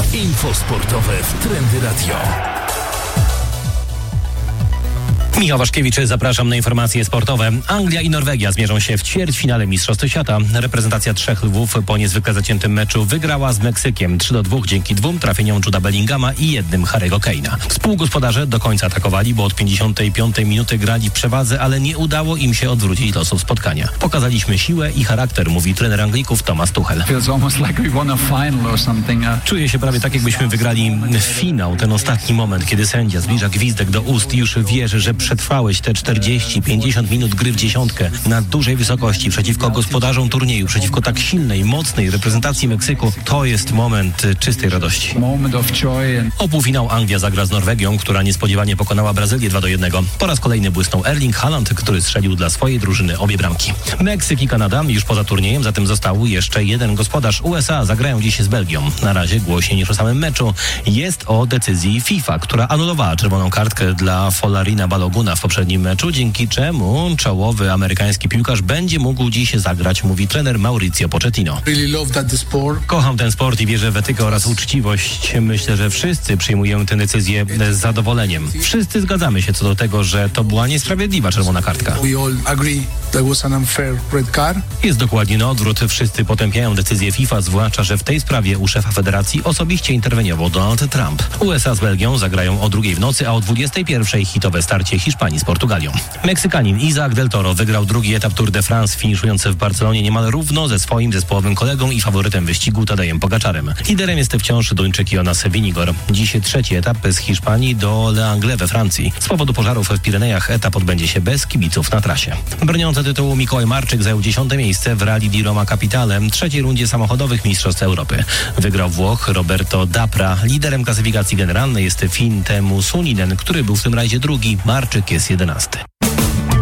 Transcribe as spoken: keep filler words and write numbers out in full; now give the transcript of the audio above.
Info sportowe w Trendy Radio. Michał Waszkiewicz, zapraszam na informacje sportowe. Anglia i Norwegia zmierzą się w ćwierćfinale Mistrzostw Świata. Reprezentacja trzech lwów po niezwykle zaciętym meczu wygrała z Meksykiem trzy do dwóch dzięki dwóm trafieniom Juda Bellingama i jednym Harry'ego Kane'a. Współgospodarze do końca atakowali, bo od pięćdziesiątej piątej minuty grali w przewadze, ale nie udało im się odwrócić losów spotkania. Pokazaliśmy siłę i charakter, mówi trener Anglików Thomas Tuchel. Czuję się prawie tak, jakbyśmy wygrali finał. Ten ostatni moment, kiedy sędzia zbliża gwizdek do ust i już wiesz, że przetrwałeś te czterdzieści pięćdziesiąt minut gry w dziesiątkę na dużej wysokości przeciwko gospodarzom turnieju, przeciwko tak silnej, mocnej reprezentacji Meksyku. To jest moment czystej radości. O półfinał Anglia zagra z Norwegią, która niespodziewanie pokonała Brazylię dwa do jednego. Po raz kolejny błysnął Erling Haaland, który strzelił dla swojej drużyny obie bramki. Meksyk i Kanada już poza turniejem, zatem został jeszcze jeden gospodarz. U S A zagrają dziś z Belgią. Na razie głośniej niż o samym meczu jest o decyzji FIFA, która anulowała czerwoną kartkę dla Folarina Baloguna w poprzednim meczu, dzięki czemu czołowy amerykański piłkarz będzie mógł dziś zagrać, mówi trener Mauricio Pochettino. Kocham ten sport i wierzę w etykę oraz uczciwość. Myślę, że wszyscy przyjmujemy tę decyzję z zadowoleniem. Wszyscy zgadzamy się co do tego, że to była niesprawiedliwa czerwona kartka. Jest dokładnie na odwrót. Wszyscy potępiają decyzję FIFA, zwłaszcza, że w tej sprawie u szefa federacji osobiście interweniował Donald Trump. U S A z Belgią zagrają o drugiej w nocy, a o dwudziestej pierwszej hitowe starcie Hiszpanii z Portugalią. Meksykanin Isaac Del Toro wygrał drugi etap Tour de France, finiszujący w Barcelonie niemal równo ze swoim zespołowym kolegą i faworytem wyścigu Tadejem Pogaczarem. Liderem jest wciąż Duńczyk Jonas Vingegaard. Dziś trzeci etap z Hiszpanii do Le Anglais we Francji. Z powodu pożarów w Pirenejach etap odbędzie się bez kibiców na trasie. Broniący tytułu Mikołaj Marczyk zajął dziesiąte miejsce w Rally di Roma Capitale, trzeciej rundzie samochodowych Mistrzostw Europy. Wygrał Włoch Roberto Dapra. Liderem klasyfikacji generalnej jest Fin Teemu Suninen, który był w tym rajdzie drugi. Marczyk jest jedenasty.